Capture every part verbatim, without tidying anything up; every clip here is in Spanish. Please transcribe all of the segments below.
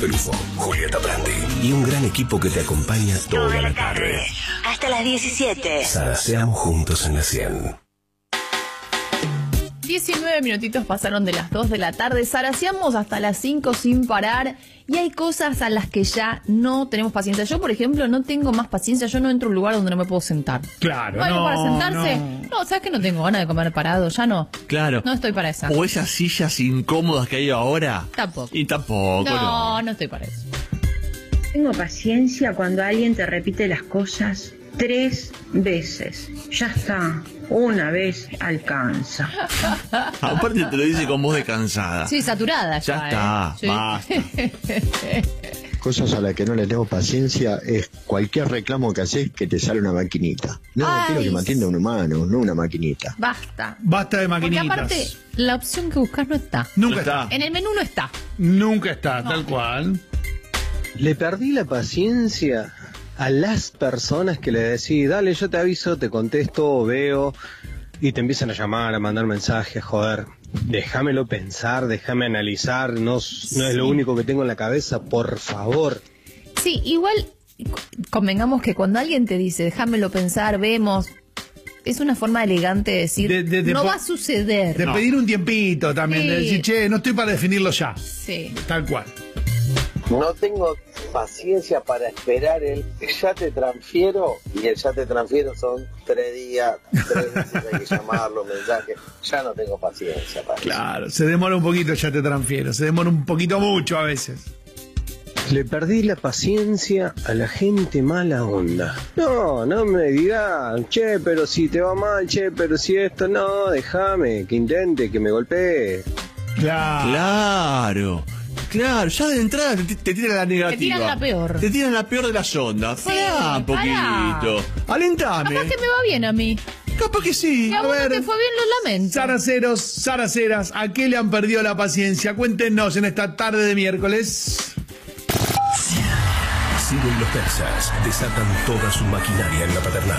Pelufo, Julieta Brandi y un gran equipo que te acompaña toda la tarde. Hasta las diecisiete. Zaraseamos juntos en la cien. diecinueve minutitos pasaron de las dos de la tarde, zaraseamos hasta las cinco sin parar y hay cosas a las que ya no tenemos paciencia. Yo, por ejemplo, no tengo más paciencia, yo no entro a un lugar donde no me puedo sentar. Claro, ¿No hay algo no, para sentarse? No. no, ¿sabes que no tengo ganas de comer parado? Ya no. Claro. No estoy para esa. O esas sillas incómodas que hay ahora. Tampoco. Y tampoco, no. No, no estoy para eso. Tengo paciencia cuando alguien te repite las cosas tres veces. Ya está. Una vez alcanza. Aparte te lo dice con voz de cansada. Sí, saturada ya. Ya está, eh. Sí. basta. Cosas a las que no le tengo paciencia es cualquier reclamo que haces que te sale una maquinita. No, Ay, quiero que me atienda un humano, no una maquinita. Basta. Basta de Porque maquinitas. aparte, la opción que buscas no está. Nunca No está. está. En el menú no está. Nunca está, No. tal cual. Le perdí la paciencia a las personas que le decís, dale, yo te aviso, te contesto, veo, y te empiezan a llamar, a mandar mensajes, joder, déjamelo pensar, déjame analizar, no, no es lo único que tengo en la cabeza, por favor. Sí, igual convengamos que cuando alguien te dice, déjamelo pensar, vemos, es una forma elegante de decir, De- de- de no po- va a suceder. De No. pedir un tiempito también, Sí. de decir, che, no estoy para definirlo ya. Sí. Tal cual. No tengo paciencia para esperar el ya te transfiero, y el ya te transfiero son tres días, tres veces hay que llamarlo, mensajes. Ya no tengo paciencia para eso. Claro, se demora un poquito, ya te transfiero. Se demora un poquito mucho a veces. Le perdí la paciencia a la gente mala onda. No, no me digan, che, pero si te va mal, che, pero si esto, no, déjame, que intente, que me golpee. Claro. Claro. Claro, ya de entrada te, te tiran la negativa. Te tiran la peor. Te tiran la peor de las ondas. Sí, Pará un pará. poquito. Alentame. Capaz que me va bien a mí. Capaz que sí. Si a A vos no ver, te fue bien, lo lamento. Zaraceros, zaraceras, ¿a qué le han perdido la paciencia? Cuéntenos en esta tarde de miércoles. Ciro y los persas desatan toda su maquinaria en la paternal.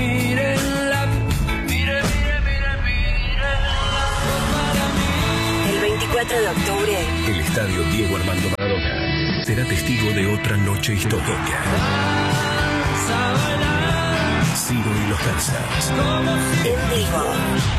El veinticuatro de octubre. El estadio Diego Armando Maradona será testigo de otra noche histórica. Ciro y los persas. En vivo.